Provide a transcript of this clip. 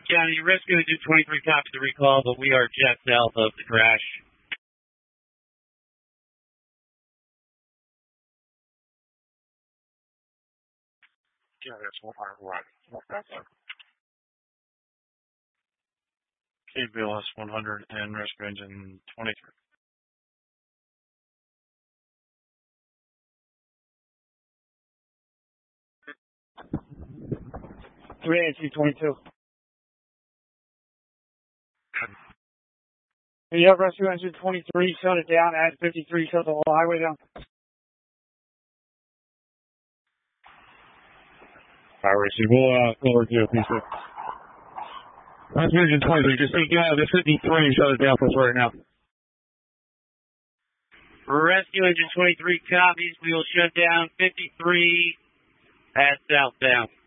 County, Rescue Engine 23 copies the recall, but we are just south of the crash. Yeah, that's what I'm right. KBLS 100 and Rescue Engine 23. 38222. You have Rescue Engine 23, shut it down at 53, shut the whole highway down. Alright, so we'll work you a piece of. Rescue Engine 23, just take out the 53 and shut it down for us right now. Rescue Engine 23 copies. We will shut down 53 at southbound.